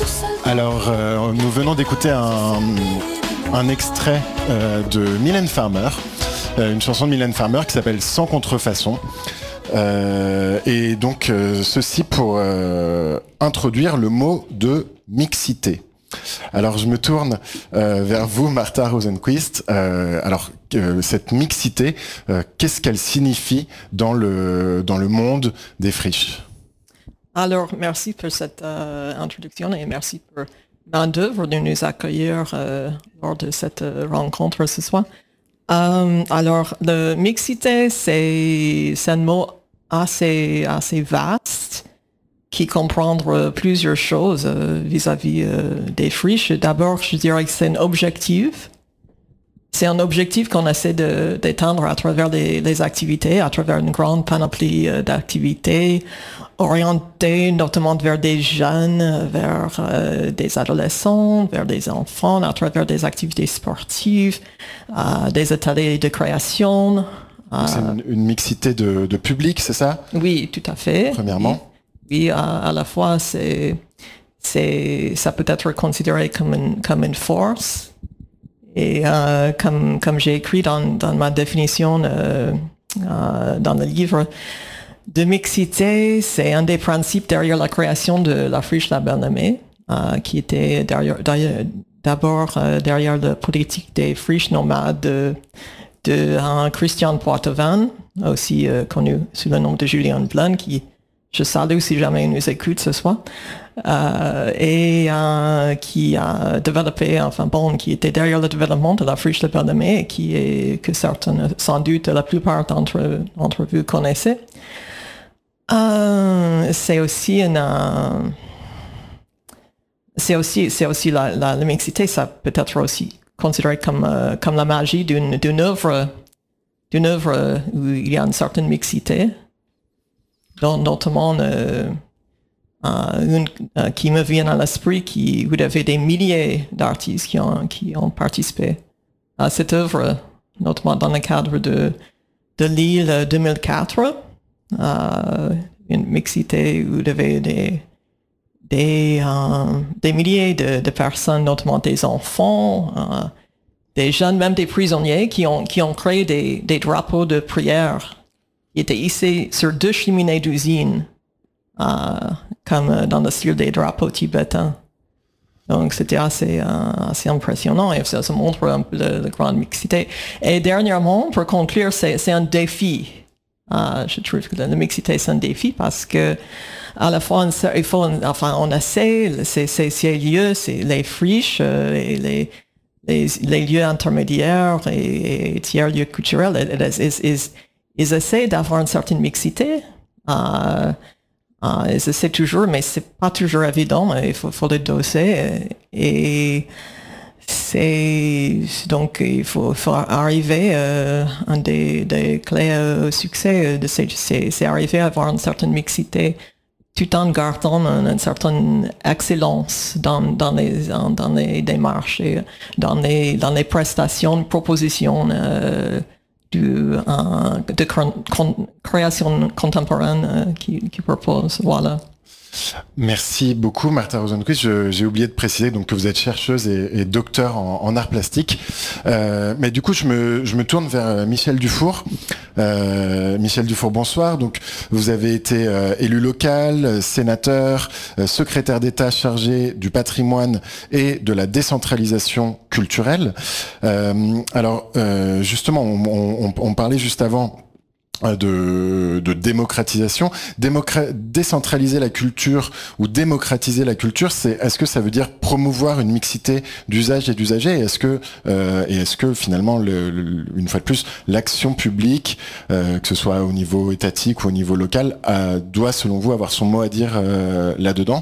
Alors, nous venons d'écouter un extrait de Mylène Farmer, une chanson de Mylène Farmer qui s'appelle Sans contrefaçon. Et donc, ceci pour introduire le mot de mixité. Alors, je me tourne vers vous, Martha Rosenquist. Cette mixité, qu'est-ce qu'elle signifie dans le monde des friches ? Alors, merci pour cette introduction et merci pour main-d'œuvre de nous accueillir lors de cette rencontre ce soir. Alors, la mixité, c'est un mot assez vaste qui comprend plusieurs choses vis-à-vis des friches. D'abord, je dirais que c'est un objectif. C'est un objectif qu'on essaie d'atteindre à travers les activités, à travers une grande panoplie d'activités orientées notamment vers des jeunes, vers des adolescents, vers des enfants, à travers des activités sportives, des ateliers de création. C'est une mixité de public, c'est ça ? Oui, tout à fait. Premièrement. Oui, à la fois, ça peut être considéré comme une force. Et comme j'ai écrit dans ma définition dans le livre, de mixité, c'est un des principes derrière la création de la friche La Belle-Aimée, qui était d'abord derrière la politique des friches nomades de Christian Poitevin, aussi connu sous le nom de Julien Blin, qui je salue si jamais il nous écoute ce soir, et qui a développé, qui était derrière le développement de la friche de Belle-Aimée, que certains, sans doute, la plupart d'entre vous connaissez. C'est aussi la mixité, ça peut être aussi considéré comme la magie d'une œuvre où il y a une certaine mixité. Notamment une qui me vient à l'esprit, où il y avait des milliers d'artistes qui ont participé à cette œuvre, notamment dans le cadre de l'île 2004, une mixité où il y avait des milliers de personnes, notamment des enfants, des jeunes, même des prisonniers, qui ont créé des drapeaux de prière. Il était hissé sur 2 cheminées d'usine, comme dans le style des drapeaux tibétains. Donc c'était assez impressionnant et ça montre un peu la grande mixité. Et dernièrement, pour conclure, c'est un défi. Je trouve que la mixité c'est un défi parce que à la fois on essaie ces lieux, c'est les friches, les lieux intermédiaires et tiers lieux culturels. Ils essaient d'avoir une certaine mixité. Ils essaient toujours, mais c'est pas toujours évident. Il faut le doser. Et donc il faut arriver. Un des clés au succès, c'est arriver à avoir une certaine mixité, tout en gardant une certaine excellence dans les démarches et dans les prestations, propositions. De création contemporaine qui propose. Voilà. Merci beaucoup, Martha Rosenquist. J'ai oublié de préciser donc que vous êtes chercheuse et docteur en arts plastiques. Mais du coup, je me tourne vers Michel Dufour. Michel Dufour, bonsoir. Donc, vous avez été élu local, sénateur, secrétaire d'État chargé du patrimoine et de la décentralisation culturelle. Justement, on parlait juste avant de démocratisation. Décentraliser la culture ou démocratiser la culture, est-ce que ça veut dire promouvoir une mixité d'usage et d'usagers ? Est-ce que finalement, une fois de plus, l'action publique, que ce soit au niveau étatique ou au niveau local, doit, selon vous, avoir son mot à dire là-dedans ?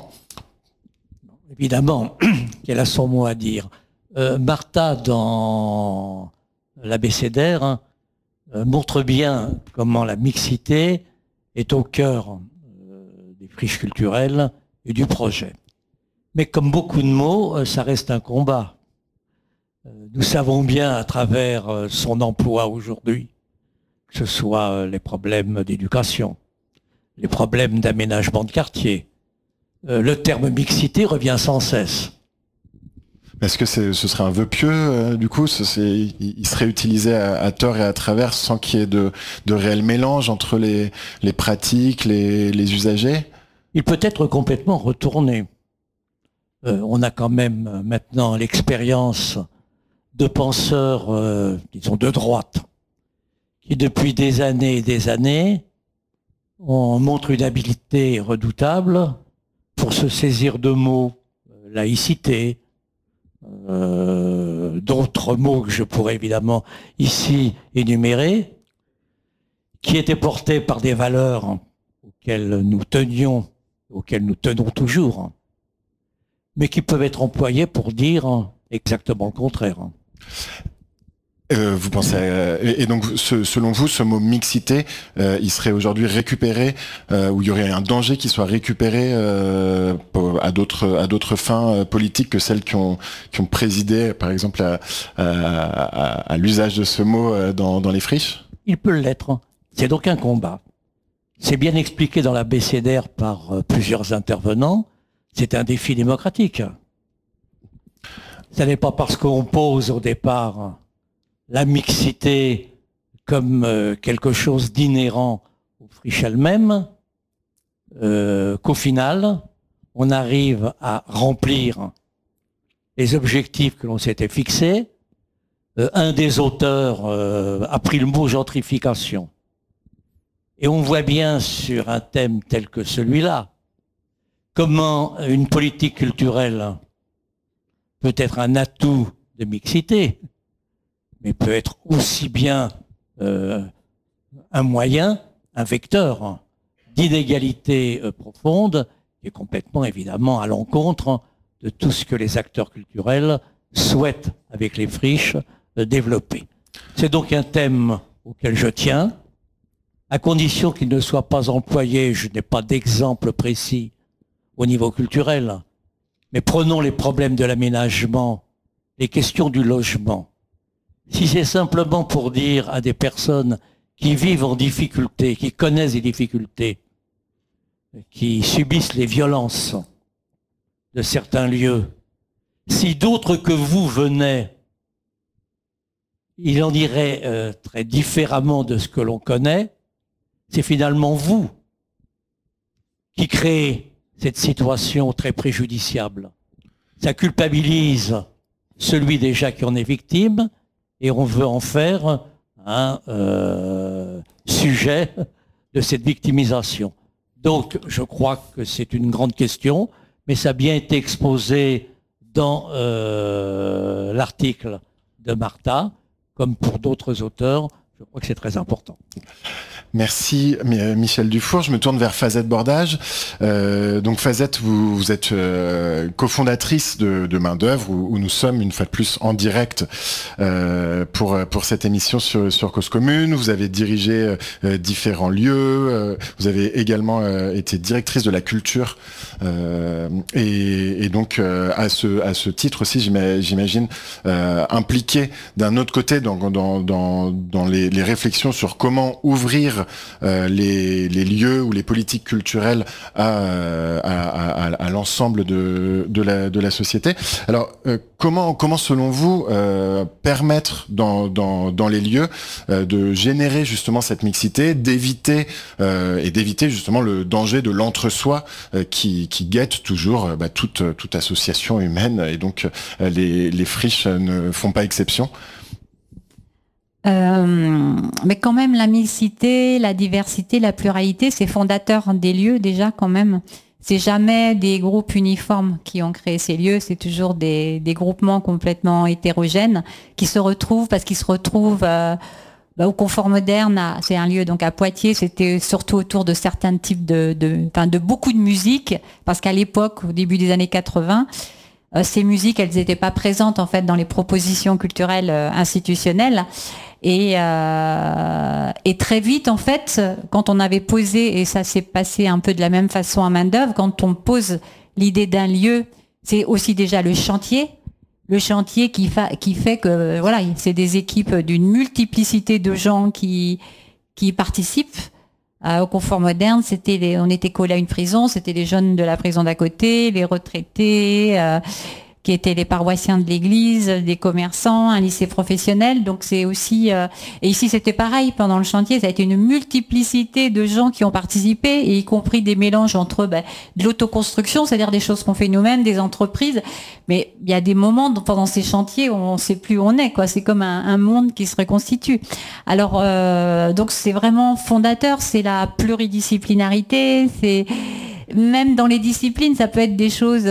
Évidemment qu'elle a son mot à dire. Martha, dans l'abécédaire, montre bien comment la mixité est au cœur des friches culturelles et du projet. Mais comme beaucoup de mots, ça reste un combat. Nous savons bien à travers son emploi aujourd'hui, que ce soit les problèmes d'éducation, les problèmes d'aménagement de quartier, le terme mixité revient sans cesse. Est-ce que ce serait un vœu pieux, du coup, il serait utilisé à tort et à travers sans qu'il y ait de réel mélange entre les pratiques, les usagers? Il peut être complètement retourné. On a quand même maintenant l'expérience de penseurs, disons, de droite, qui depuis des années et des années, on montre une habileté redoutable pour se saisir de mots, laïcité, d'autres mots que je pourrais évidemment ici énumérer, qui étaient portés par des valeurs auxquelles nous tenions, auxquelles nous tenons toujours, mais qui peuvent être employés pour dire exactement le contraire. Vous pensez et donc selon vous, ce mot mixité, il serait aujourd'hui récupéré, ou il y aurait un danger qu'il soit récupéré à d'autres fins politiques que celles qui ont présidé, par exemple, à l'usage de ce mot dans les friches? Il peut l'être. C'est donc un combat. C'est bien expliqué dans l'abécédaire par plusieurs intervenants. C'est un défi démocratique. Ce n'est pas parce qu'on pose au départ la mixité comme quelque chose d'inhérent aux friches elles-mêmes qu'au final, on arrive à remplir les objectifs que l'on s'était fixés. Un des auteurs a pris le mot gentrification. Et on voit bien sur un thème tel que celui-là, comment une politique culturelle peut être un atout de mixité, mais peut être aussi bien un moyen, un vecteur d'inégalité profonde, qui est complètement évidemment à l'encontre de tout ce que les acteurs culturels souhaitent, avec les friches, développer. C'est donc un thème auquel je tiens, à condition qu'il ne soit pas employé, je n'ai pas d'exemple précis au niveau culturel, mais prenons les problèmes de l'aménagement, les questions du logement. Si c'est simplement pour dire à des personnes qui vivent en difficulté, qui connaissent les difficultés, qui subissent les violences de certains lieux, si d'autres que vous venaient, il en irait très différemment de ce que l'on connaît. C'est finalement vous qui créez cette situation très préjudiciable. Ça culpabilise celui déjà qui en est victime et on veut en faire un sujet de cette victimisation. Donc, je crois que c'est une grande question, mais ça a bien été exposé dans l'article de Martha, comme pour d'autres auteurs. Je crois que c'est très important. Merci Michel Dufour. Je me tourne vers Fazette Bordage. Donc Fazette, vous êtes cofondatrice de Main d'œuvre où nous sommes une fois de plus en direct pour cette émission sur Cause Commune. Vous avez dirigé différents lieux. Vous avez également été directrice de la culture et donc à ce titre aussi, j'imagine impliquée d'un autre côté dans les réflexions sur comment ouvrir les lieux ou les politiques culturelles à l'ensemble de la société. Alors, comment selon vous permettre dans les lieux de générer justement cette mixité, d'éviter justement le danger de l'entre-soi qui guette toujours toute association humaine, et donc les friches ne font pas exception? Mais quand même, la mixité, la diversité, la pluralité, c'est fondateur des lieux déjà quand même. C'est jamais des groupes uniformes qui ont créé ces lieux, c'est toujours des groupements complètement hétérogènes qui se retrouvent parce qu'ils se retrouvent au Confort Moderne. C'est un lieu donc à Poitiers. C'était surtout autour de certains types de beaucoup de musique, parce qu'à l'époque, au début des années 80. Ces musiques, elles n'étaient pas présentes en fait dans les propositions culturelles institutionnelles. Et très vite, en fait, quand on avait posé, et ça s'est passé un peu de la même façon à Main d'œuvre, quand on pose l'idée d'un lieu, c'est aussi déjà le chantier qui fait que voilà, c'est des équipes d'une multiplicité de gens qui participent Au Confort Moderne, on était collés à une prison, c'était les jeunes de la prison d'à côté, les retraités, qui étaient les paroissiens de l'église, des commerçants, un lycée professionnel. Donc c'est aussi... et ici, c'était pareil. Pendant le chantier, ça a été une multiplicité de gens qui ont participé, et y compris des mélanges entre de l'autoconstruction, c'est-à-dire des choses qu'on fait nous-mêmes, des entreprises. Mais il y a des moments pendant ces chantiers où on ne sait plus où on est, quoi. C'est comme un monde qui se reconstitue. Alors, donc c'est vraiment fondateur, c'est la pluridisciplinarité, c'est... Même dans les disciplines, ça peut être des choses,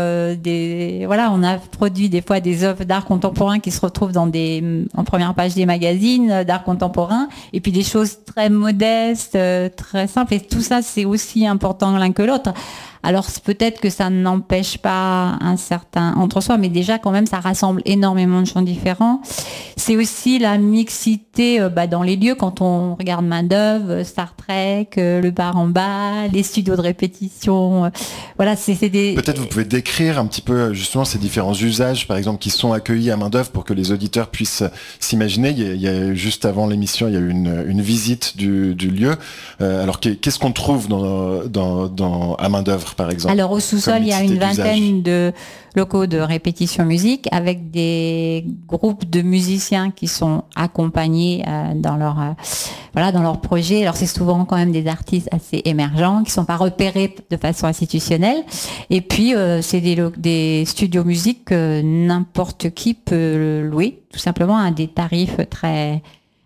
on a produit des fois des œuvres d'art contemporain qui se retrouvent en première page des magazines d'art contemporain, et puis des choses très modestes, très simples, et tout ça, c'est aussi important l'un que l'autre. Alors peut-être que ça n'empêche pas un certain entre-soi, mais déjà quand même ça rassemble énormément de gens différents. C'est aussi la mixité dans les lieux. Quand on regarde Main d'œuvre, Star Trek, le bar en bas, les studios de répétition, voilà, c'est des... Peut-être vous pouvez décrire un petit peu justement ces différents usages, par exemple, qui sont accueillis à Main d'œuvre pour que les auditeurs puissent s'imaginer. Il y a juste avant l'émission, il y a eu une visite du lieu. Alors qu'est-ce qu'on trouve à Main d'œuvre, par exemple? Alors au sous-sol, il y a une vingtaine de locaux de répétition musique avec des groupes de musiciens qui sont accompagnés dans leur projet. Alors c'est souvent quand même des artistes assez émergents qui sont pas repérés de façon institutionnelle. Et puis c'est des studios musique que n'importe qui peut louer, tout simplement à des tarifs très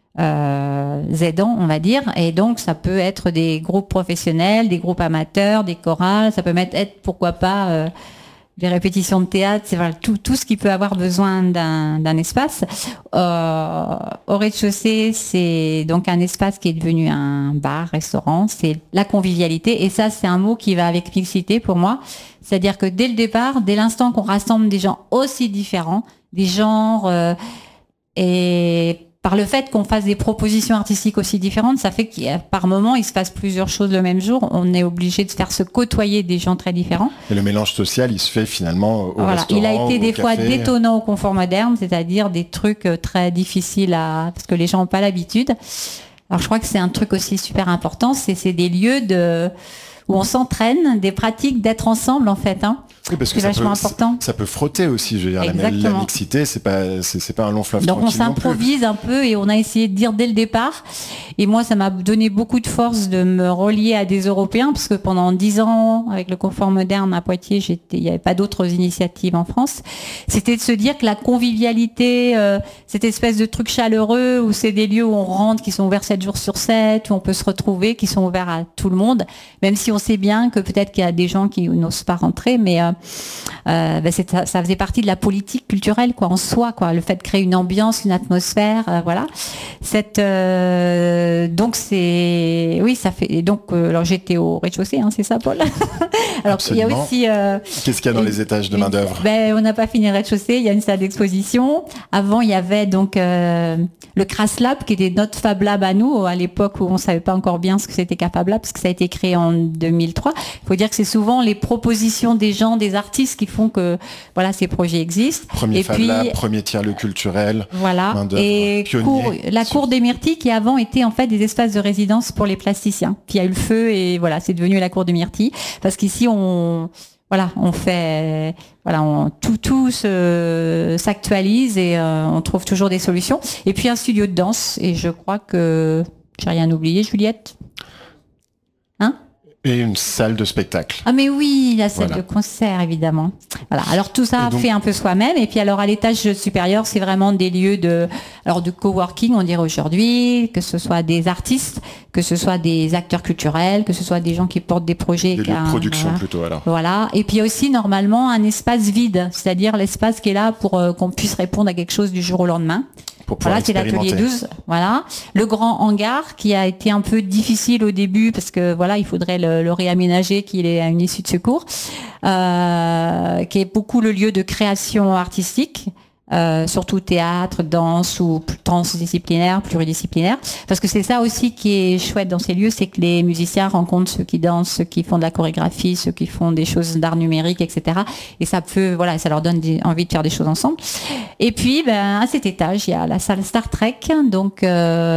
aidants, on va dire. Et donc ça peut être des groupes professionnels, des groupes amateurs, des chorales, ça peut être pourquoi pas des répétitions de théâtre, c'est voilà, tout ce qui peut avoir besoin d'un espace. Au rez-de-chaussée, c'est donc un espace qui est devenu un bar, restaurant, c'est la convivialité, et ça c'est un mot qui va avec mixité pour moi. C'est-à-dire que dès le départ, dès l'instant qu'on rassemble des gens aussi différents, des genres, et par le fait qu'on fasse des propositions artistiques aussi différentes, ça fait qu'il par moment, il se passe plusieurs choses le même jour. On est obligé de faire se côtoyer des gens très différents. Et le mélange social, il se fait finalement au restaurant, il a été des fois café. Détonnant au Confort Moderne, c'est-à-dire des trucs très difficiles parce que les gens n'ont pas l'habitude. Alors je crois que c'est un truc aussi super important, c'est des lieux où on s'entraîne, des pratiques d'être ensemble en fait. Oui, parce que c'est vachement important. Ça peut frotter aussi, je veux dire. La mixité, c'est pas un long fleuve donc tranquille. Donc on s'improvise un peu, et on a essayé de dire dès le départ. Et moi, ça m'a donné beaucoup de force de me relier à des Européens, parce que pendant 10 ans, avec le Confort Moderne à Poitiers, il n'y avait pas d'autres initiatives en France. C'était de se dire que la convivialité, cette espèce de truc chaleureux, où c'est des lieux où on rentre, qui sont ouverts 7 jours sur 7, où on peut se retrouver, qui sont ouverts à tout le monde, même si on sait bien que peut-être qu'il y a des gens qui n'osent pas rentrer, mais ça faisait partie de la politique culturelle, quoi, en soi, quoi, le fait de créer une ambiance, une atmosphère, voilà. Donc c'est, oui, ça fait. Et donc, alors j'étais au rez-de-chaussée, c'est ça, Paul. Alors absolument. Il y a aussi. Qu'est-ce qu'il y a dans les étages de Main d'œuvre? On n'a pas fini le rez-de-chaussée. Il y a une salle d'exposition. Avant, il y avait donc le Crass Lab, qui était notre Fab Lab à nous, à l'époque où on savait pas encore bien ce que c'était qu'un Fab Lab, parce que ça a été créé en 2003. Il faut dire que c'est souvent les propositions des gens, des artistes, qui font que voilà, ces projets existent. Premier Fab Lab, premier tiers-lieu culturel. Voilà. Et la cour des Myrtilles, qui avant était en fait des espaces de résidence pour les plasticiens. Puis il y a eu le feu, et voilà, c'est devenu la cour des Myrtilles, parce qu'ici tout s'actualise, et on trouve toujours des solutions. Et puis un studio de danse, et je crois que j'ai rien oublié, Juliette. Et une salle de spectacle. Ah mais oui, la salle de concert, évidemment. Voilà. Alors tout ça fait un peu soi-même. Et puis alors à l'étage supérieur, c'est vraiment des lieux de coworking, on dirait aujourd'hui, que ce soit des artistes, que ce soit des acteurs culturels, que ce soit des gens qui portent des projets. Des lieux de production plutôt alors. Voilà. Et puis aussi normalement un espace vide, c'est-à-dire l'espace qui est là pour qu'on puisse répondre à quelque chose du jour au lendemain. Voilà, c'est l'atelier 12. Voilà. Le grand hangar, qui a été un peu difficile au début, parce que voilà, il faudrait le réaménager, qu'il ait une issue de secours, qui est beaucoup le lieu de création artistique. surtout théâtre, danse ou transdisciplinaire, pluridisciplinaire. Parce que c'est ça aussi qui est chouette dans ces lieux, c'est que les musiciens rencontrent ceux qui dansent, ceux qui font de la chorégraphie, ceux qui font des choses d'art numérique, etc. Et ça ça leur donne envie de faire des choses ensemble. Et puis, à cet étage, il y a la salle Star Trek, donc qui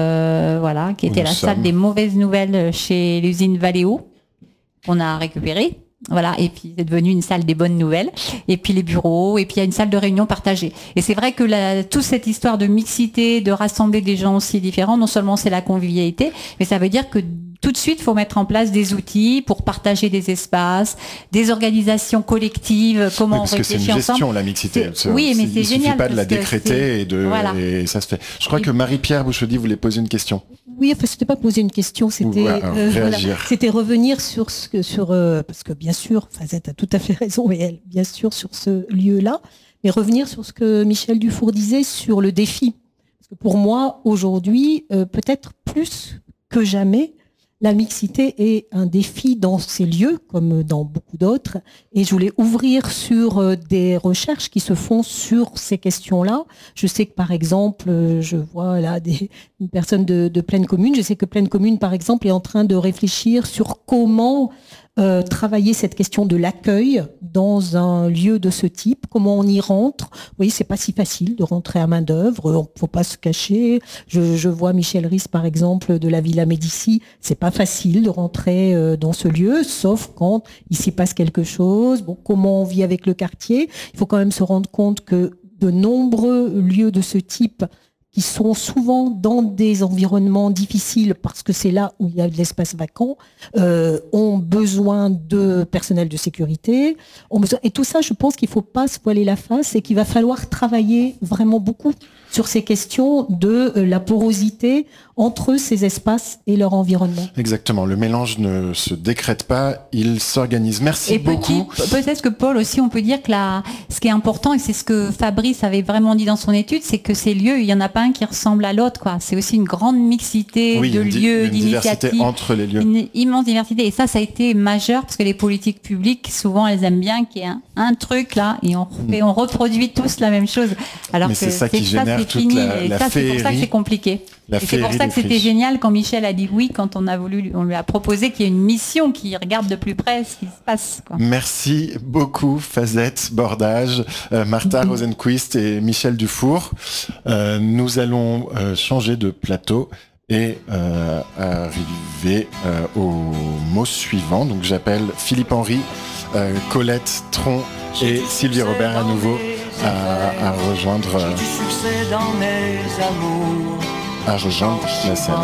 était la salle des mauvaises nouvelles chez l'usine Valeo, qu'on a récupérée. Voilà, et puis c'est devenu une salle des bonnes nouvelles, et puis les bureaux, et puis il y a une salle de réunion partagée. Et c'est vrai que toute cette histoire de mixité, de rassembler des gens aussi différents, non seulement c'est la convivialité, mais ça veut dire que tout de suite, il faut mettre en place des outils pour partager des espaces, des organisations collectives, comment on réfléchit ensemble. Parce que c'est une gestion, la mixité. Oui, mais c'est génial. Il ne suffit pas de la décréter et ça se fait. Je crois que Marie-Pierre Bouchaudy voulait poser une question. Oui, enfin, c'était pas poser une question, c'était c'était revenir parce que bien sûr, Fazette a tout à fait raison et elle, bien sûr, sur ce lieu-là, mais revenir sur ce que Michel Dufour disait sur le défi. Parce que pour moi, aujourd'hui, peut-être plus que jamais, la mixité est un défi dans ces lieux, comme dans beaucoup d'autres. Et je voulais ouvrir sur des recherches qui se font sur ces questions-là. Je sais que, par exemple, je vois là une personne de Pleine Commune. Je sais que Pleine Commune, par exemple, est en train de réfléchir sur comment travailler cette question de l'accueil dans un lieu de ce type, comment on y rentre. Oui, c'est pas si facile de rentrer à main d'œuvre, faut pas se cacher. Je vois Michel Risse, par exemple, de la Villa Médicis, c'est pas facile de rentrer dans ce lieu, sauf quand il s'y passe quelque chose. Bon, comment on vit avec le quartier. Il faut quand même se rendre compte que de nombreux lieux de ce type qui sont souvent dans des environnements difficiles parce que c'est là où il y a de l'espace vacant, ont besoin de personnel de sécurité. Et tout ça, je pense qu'il ne faut pas se voiler la face et qu'il va falloir travailler vraiment beaucoup sur ces questions de la porosité entre ces espaces et leur environnement. Exactement, le mélange ne se décrète pas, il s'organise. Merci beaucoup. Peut-être que Paul aussi, on peut dire que ce qui est important, et c'est ce que Fabrice avait vraiment dit dans son étude, c'est que ces lieux, il n'y en a pas un qui ressemble à l'autre, quoi. C'est aussi une grande mixité de lieux, d'initiatives. Entre les lieux. Une immense diversité. Et ça a été majeur parce que les politiques publiques, souvent, elles aiment bien qu'il y ait un truc là et on reproduit tous la même chose. Alors mais que c'est ça qui génère toute la féerie. C'est pour ça que c'est compliqué. Et c'est pour ça que c'était génial quand Michel a dit oui, quand on lui a proposé qu'il y ait une mission qui regarde de plus près ce qui se passe, quoi. Merci beaucoup Fazette Bordage, Martha Rosenquist et Michel Dufour. Nous allons changer de plateau et arriver au mot suivant. Donc j'appelle Philippe Henry, Colette Tron et Sylvie Robert à nouveau à rejoindre la scène.